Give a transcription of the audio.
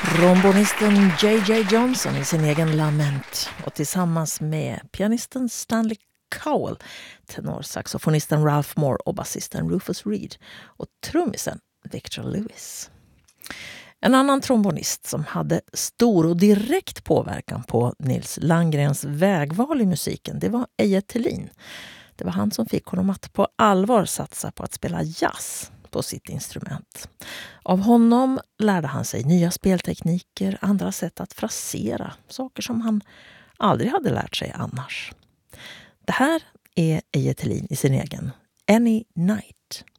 Trombonisten J.J. Johnson i sin egen lament och tillsammans med pianisten Stanley Cowell, tenorsaxofonisten Ralph Moore och basisten Rufus Reid och trummisen Victor Lewis. En annan trombonist som hade stor och direkt påverkan på Nils Landgrens vägval i musiken, det var Eje Thelin. Det var han som fick honom att på allvar satsa på att spela jazz på sitt instrument. Av honom lärde han sig nya speltekniker, andra sätt att frasera, saker som han aldrig hade lärt sig annars. Det här är Eje Thelin i sin egen Any Night.